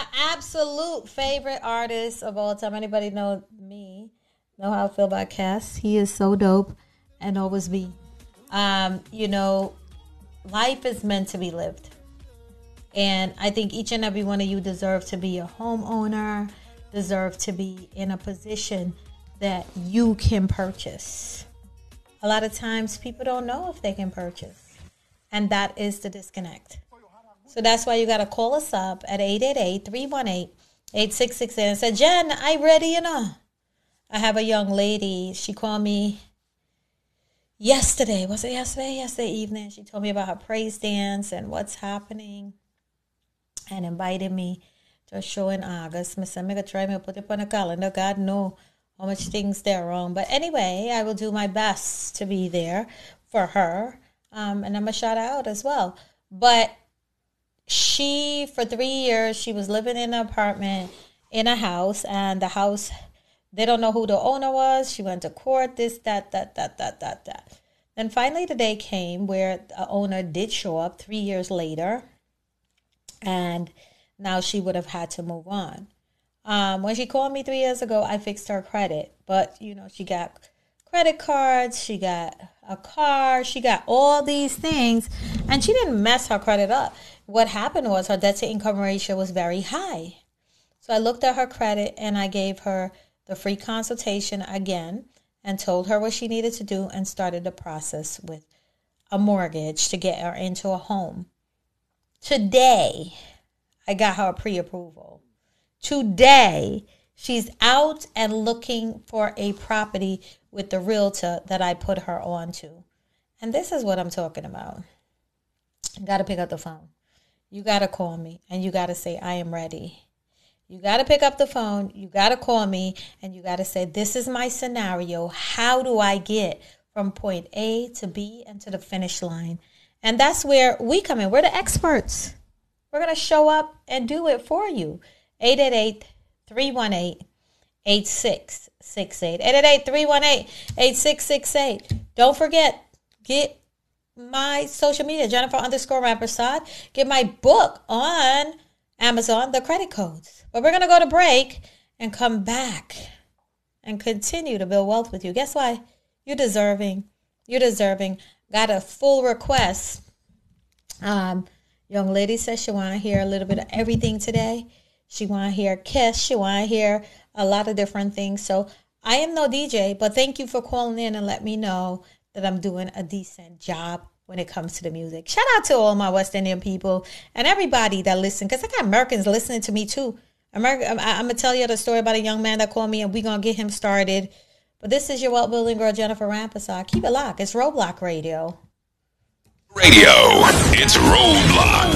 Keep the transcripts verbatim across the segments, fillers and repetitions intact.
absolute favorite artist of all time. Anybody know me? Know how I feel about Cass? He is so dope and always be. Um, you know, life is meant to be lived. And I think each and every one of you deserve to be a homeowner, deserve to be in a position that you can purchase. A lot of times people don't know if they can purchase. And that is the disconnect. So that's why you got to call us up at eight eight eight, three one eight, eight six six eight and say, Jen, I ready, you know. I have a young lady. She called me yesterday. Was it yesterday? Yesterday evening. She told me about her praise dance and what's happening and invited me to a show in August. I said, I'm going to try to put it on the calendar. God knows how much things there are wrong. But anyway, I will do my best to be there for her. Um, and I'm going to shout out as well. But she, for three years, she was living in an apartment in a house. And the house, they don't know who the owner was. She went to court, this, that, that, that, that, that, that. Then finally the day came where the owner did show up three years later. And now she would have had to move on. Um, when she called me three years ago, I fixed her credit. But, you know, she got credit cards, she got a car, she got all these things. And she didn't mess her credit up. What happened was her debt to income ratio was very high. So I looked at her credit and I gave her the free consultation again and told her what she needed to do and started the process with a mortgage to get her into a home. Today, I got her pre-approval. Today, she's out and looking for a property with the realtor that I put her on to. And this is what I'm talking about. You got to pick up the phone. You got to call me and you got to say, I am ready. You got to pick up the phone. You got to call me and you got to say, this is my scenario. How do I get from point A to B and to the finish line? And that's where we come in. We're the experts. We're going to show up and do it for you. eight eight eight, three one eight, eight six six eight. eight eight eight, three one eight, eight six six eight. Don't forget, get my social media, Jennifer underscore Rampersad. Get my book on Amazon, The Credit Codes. But we're going to go to break and come back and continue to build wealth with you. Guess what? You're deserving. You're deserving. Got a full request. Um, young lady says she want to hear a little bit of everything today. She want to hear Kiss. She want to hear a lot of different things. So I am no D J, but thank you for calling in and let me know that I'm doing a decent job when it comes to the music. Shout out to all my West Indian people and everybody that listen, because I got Americans listening to me too. America, I'm, I'm going to tell you the story about a young man that called me and we're going to get him started. But this is your wealth building girl, Jennifer Rampersad. Keep it locked. It's Roadblock Radio. Radio. It's Roadblock.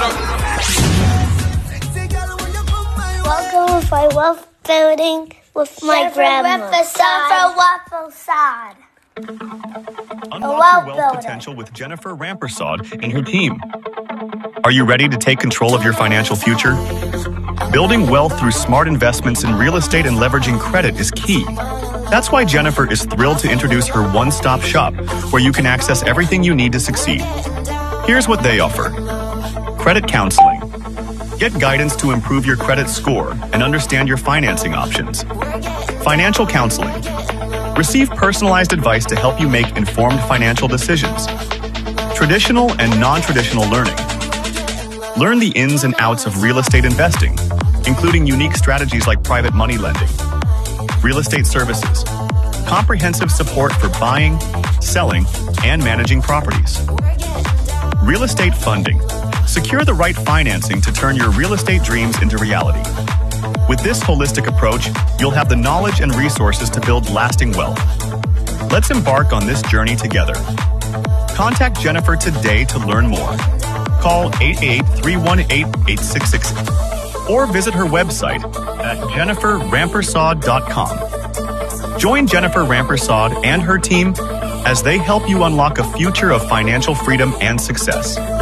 Welcome to my wealth building with my grandma. Rampersad. Unlock your wealth potential with Jennifer Rampersad and her team. Are you ready to take control of your financial future? Building wealth through smart investments in real estate and leveraging credit is key. That's why Jennifer is thrilled to introduce her one-stop shop, where you can access everything you need to succeed. Here's what they offer. Credit counseling. Get guidance to improve your credit score and understand your financing options. Financial counseling. Receive personalized advice to help you make informed financial decisions. Traditional and non-traditional learning. Learn the ins and outs of real estate investing, including unique strategies like private money lending. Real estate services. Comprehensive support for buying, selling, and managing properties. Real estate funding. Secure the right financing to turn your real estate dreams into reality. With this holistic approach, you'll have the knowledge and resources to build lasting wealth. Let's embark on this journey together. Contact Jennifer today to learn more. Call eight eight eight, three one eight, eight six six eight or visit her website at jennifer rampersad dot com. Join Jennifer Rampersad and her team as they help you unlock a future of financial freedom and success.